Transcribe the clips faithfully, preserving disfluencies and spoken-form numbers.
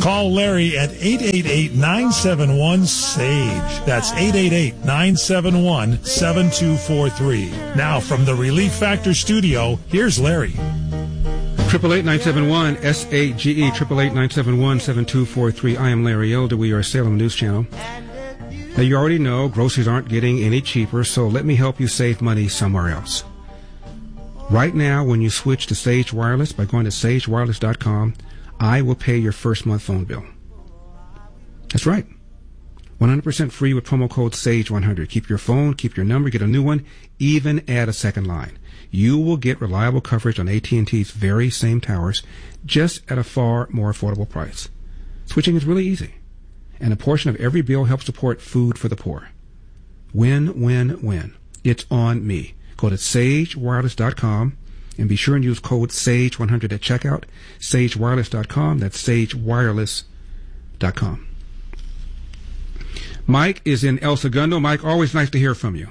Call Larry at eight eight eight, nine seven one, S A G E. That's eight eight eight, nine seven one, seven two four three. Now, from the Relief Factor studio, here's Larry. Triple eight nine seven one S A G E, triple eight nine seven one seven two four three. I am Larry Elder. We are a Salem News Channel. Now, you already know groceries aren't getting any cheaper, so let me help you save money somewhere else. Right now, when you switch to Sage Wireless by going to sage wireless dot com, I will pay your first month phone bill. That's right. one hundred percent free with promo code SAGE one hundred. Keep your phone, keep your number, get a new one, even add a second line. You will get reliable coverage on A T and T's very same towers, just at a far more affordable price. Switching is really easy, and a portion of every bill helps support food for the poor. Win, win, win. It's on me. Go to sage wireless dot com and be sure and use code SAGE one hundred at checkout. sage wireless dot com. That's sage wireless dot com. Mike is in El Segundo. Mike, always nice to hear from you.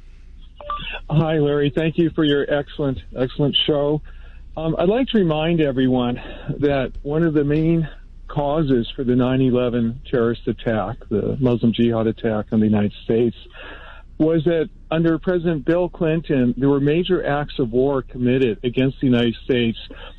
Hi, Larry. Thank you for your excellent, excellent show. Um, I'd like to remind everyone that one of the main causes for the nine eleven terrorist attack, the Muslim Jihad attack on the United States, was that under President Bill Clinton, there were major acts of war committed against the United States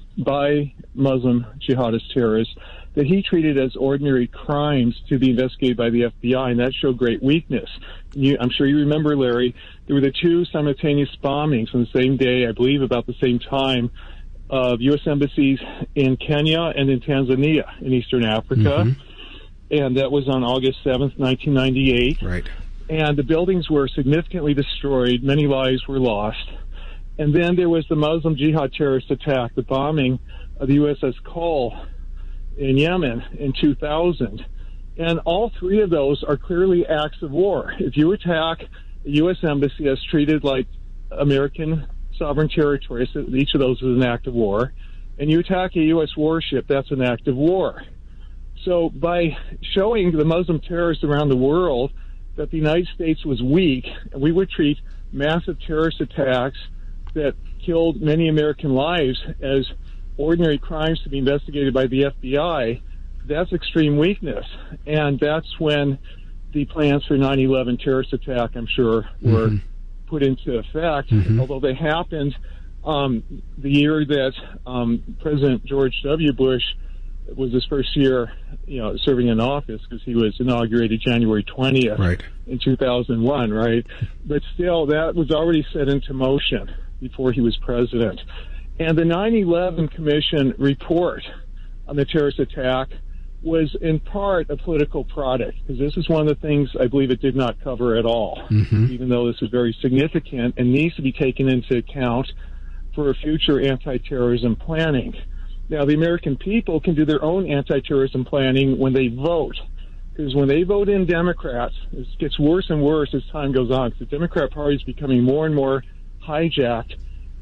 by Muslim jihadist terrorists that he treated as ordinary crimes to be investigated by the F B I, and that showed great weakness. You, I'm sure you remember, Larry, there were the two simultaneous bombings on the same day, I believe about the same time, of U S embassies in Kenya and in Tanzania in Eastern Africa. Mm-hmm. And that was on August seventh, nineteen ninety-eight. Right. And the buildings were significantly destroyed. Many lives were lost. And then there was the Muslim Jihad terrorist attack, the bombing of the U S S Cole in Yemen in two thousand. And all three of those are clearly acts of war. If you attack a U S embassy as treated like American sovereign territory, so each of those is an act of war, and you attack a U S warship, that's an act of war. So by showing the Muslim terrorists around the world that the United States was weak, and we would treat massive terrorist attacks that killed many American lives as ordinary crimes to be investigated by the F B I, that's extreme weakness. And that's when the plans for nine eleven terrorist attack, I'm sure, were mm-hmm. put into effect, mm-hmm. although they happened um, the year that um, President George W. Bush was his first year, you know, serving in office, because he was inaugurated January twentieth right. in two thousand one, right? But still, that was already set into motion before he was president. And the nine eleven Commission report on the terrorist attack was in part a political product, because this is one of the things I believe it did not cover at all, mm-hmm. even though this is very significant and needs to be taken into account for future anti-terrorism planning. Now, the American people can do their own anti-terrorism planning when they vote, because when they vote in Democrats, it gets worse and worse as time goes on, because the Democrat Party is becoming more and more hijacked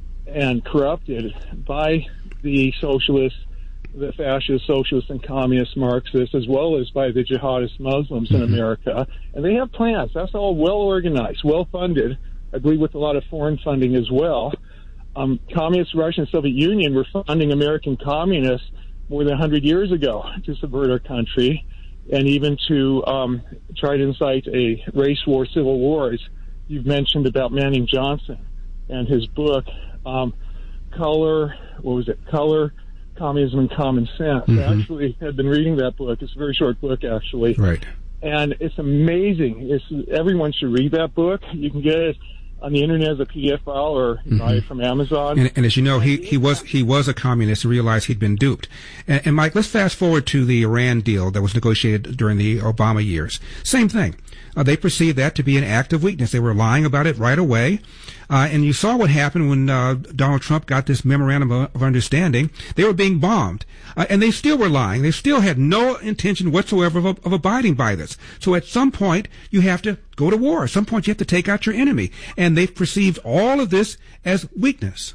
and corrupted by the socialists, the fascist, socialists, and communist Marxists, as well as by the jihadist Muslims in America. And they have plans. That's all well organized, well funded, I believe with a lot of foreign funding as well. Um, communist Russia and Soviet Union were funding American communists more than one hundred years ago to subvert our country and even to um, try to incite a race war, civil war, as you've mentioned about Manning Johnson and his book, um, Color, what was it, Color, Communism and Common Sense. Mm-hmm. I actually had been reading that book. It's a very short book, actually. Right. And it's amazing. It's, everyone should read that book. You can get it on the internet as a P D F file or mm-hmm. buy it from Amazon. And, and as you know, he, he was he was a communist and realized he'd been duped. And, and Mike, let's fast forward to the Iran deal that was negotiated during the Obama years. Same thing. Uh, they perceived that to be an act of weakness. They were lying about it right away. Uh, and you saw what happened when uh, Donald Trump got this memorandum of, of understanding. They were being bombed. Uh, and they still were lying. They still had no intention whatsoever of, of abiding by this. So at some point, you have to go to war. At some point, you have to take out your enemy. And they've perceived all of this as weakness.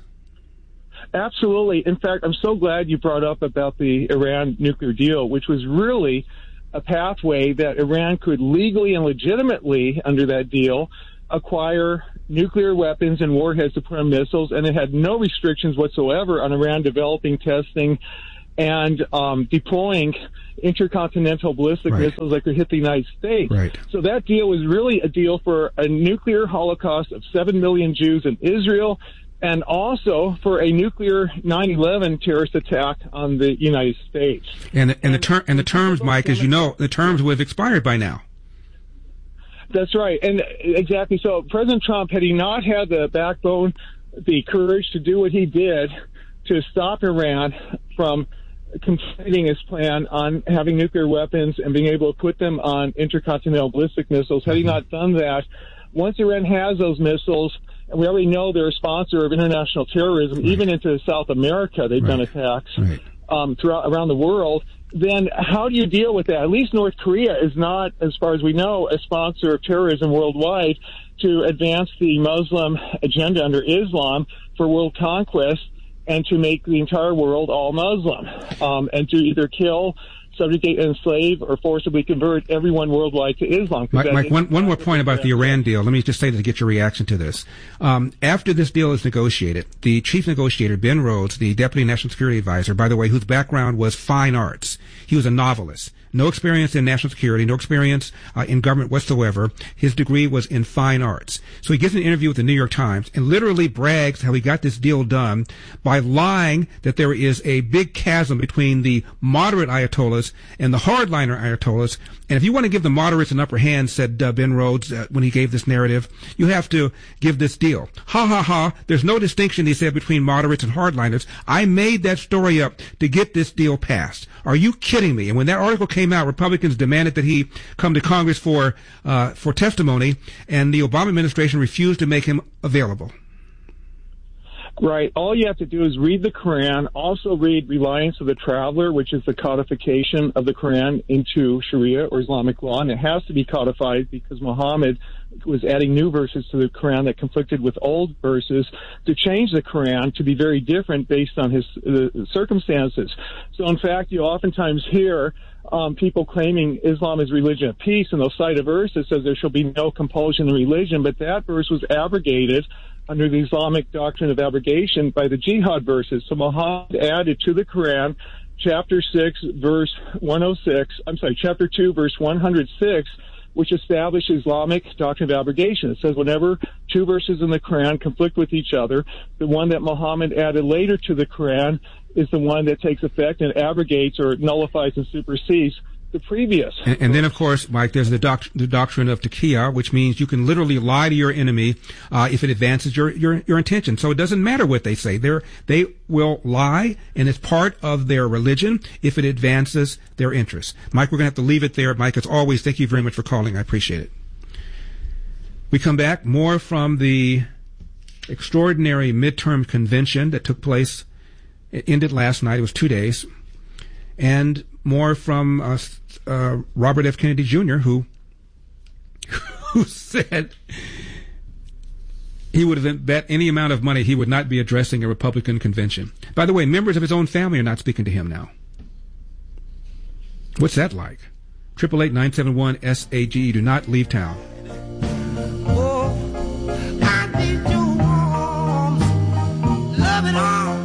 Absolutely. In fact, I'm so glad you brought up about the Iran nuclear deal, which was really a pathway that Iran could legally and legitimately, under that deal, acquire nuclear weapons and warheads to put on missiles, and it had no restrictions whatsoever on Iran developing, testing, and um, deploying intercontinental ballistic right. missiles that could hit the United States. Right. So that deal was really a deal for a nuclear holocaust of seven million Jews in Israel, and also for a nuclear nine eleven terrorist attack on the United States. And the, and, and the ter- and the terms, Mike, as you know, the terms would have expired by now. That's right, and exactly. So President Trump, had he not had the backbone, the courage to do what he did to stop Iran from completing his plan on having nuclear weapons and being able to put them on intercontinental ballistic missiles, had he not done that, once Iran has those missiles, and we already know they're a sponsor of international terrorism, right. even into South America, they've right. done attacks right. um, throughout around the world. Then how do you deal with that? At least North Korea is not, as far as we know, a sponsor of terrorism worldwide to advance the Muslim agenda under Islam for world conquest and to make the entire world all Muslim, um, and to either kill, subjugate, enslave, or forcibly convert everyone worldwide to Islam. Mike, Mike one, one more point about the Iran deal. Let me just say that to get your reaction to this. Um, after this deal is negotiated, the chief negotiator, Ben Rhodes, the Deputy National Security Advisor, by the way, whose background was fine arts, he was a novelist. No experience in national security, no experience uh, in government whatsoever. His degree was in fine arts. So he gives an interview with the New York Times and literally brags how he got this deal done by lying that there is a big chasm between the moderate Ayatollahs and the hardliner Ayatollahs. And if you want to give the moderates an upper hand, said uh, Ben Rhodes uh, when he gave this narrative, you have to give this deal. Ha ha ha. There's no distinction, he said, between moderates and hardliners. I made that story up to get this deal passed. Are you kidding me? And when that article came out, Republicans demanded that he come to Congress for uh, for testimony, and the Obama administration refused to make him available. Right. All you have to do is read the Quran, also read Reliance of the Traveler, which is the codification of the Quran into Sharia or Islamic law, and it has to be codified because Muhammad was adding new verses to the Quran that conflicted with old verses to change the Quran to be very different based on his uh, circumstances. So, in fact, you oftentimes hear um, people claiming Islam is religion of peace, and they'll cite a verse that says there shall be no compulsion in religion, but that verse was abrogated under the Islamic doctrine of abrogation by the jihad verses. So Muhammad added to the Quran chapter six, verse one oh six, I'm sorry, chapter two, verse one hundred six, which established Islamic doctrine of abrogation. It says whenever two verses in the Quran conflict with each other, the one that Muhammad added later to the Quran is the one that takes effect and abrogates or nullifies and supersedes the previous. And, and then, of course, Mike, there's the, doc- the doctrine of taqiyya, which means you can literally lie to your enemy uh, if it advances your, your your intention. So it doesn't matter what they say. They're, they will lie, and it's part of their religion if it advances their interests. Mike, we're going to have to leave it there. Mike, as always, thank you very much for calling. I appreciate it. We come back, more from the extraordinary midterm convention that took place. It ended last night. It was two days. And more from uh, uh, Robert F. Kennedy Junior, who who said he would have bet any amount of money he would not be addressing a Republican convention. By the way, members of his own family are not speaking to him now. What's that like? triple eight nine seven one S A G E. Do not leave town. Oh, I need your arms, loving arms.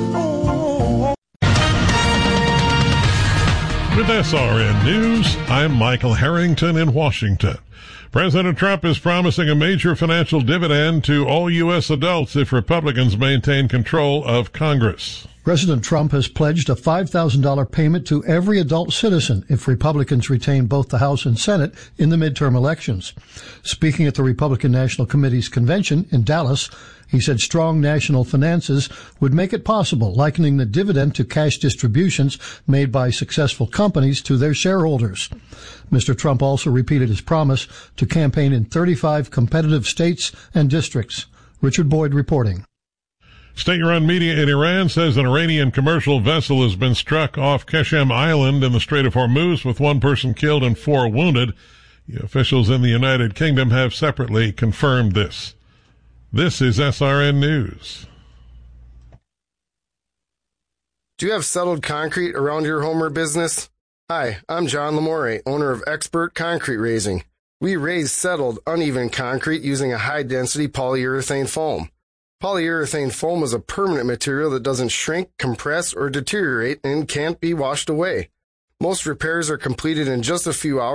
With S R N News, I'm Michael Harrington in Washington. President Trump is promising a major financial dividend to all U S adults if Republicans maintain control of Congress. President Trump has pledged a five thousand dollars payment to every adult citizen if Republicans retain both the House and Senate in the midterm elections. Speaking at the Republican National Committee's convention in Dallas, he said strong national finances would make it possible, likening the dividend to cash distributions made by successful companies to their shareholders. Mister Trump also repeated his promise to campaign in thirty-five competitive states and districts. Richard Boyd reporting. State-run media in Iran says an Iranian commercial vessel has been struck off Keshem Island in the Strait of Hormuz with one person killed and four wounded. The officials in the United Kingdom have separately confirmed this. This is S R N News. Do you have settled concrete around your home or business? Hi, I'm John Lamore, owner of Expert Concrete Raising. We raise settled, uneven concrete using a high-density polyurethane foam. Polyurethane foam is a permanent material that doesn't shrink, compress, or deteriorate and can't be washed away. Most repairs are completed in just a few hours.